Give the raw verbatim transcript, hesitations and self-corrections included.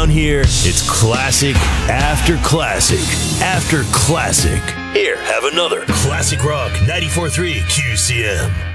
here, it's classic after classic after classic. Here, have another Classic Rock ninety-four point three Q C M.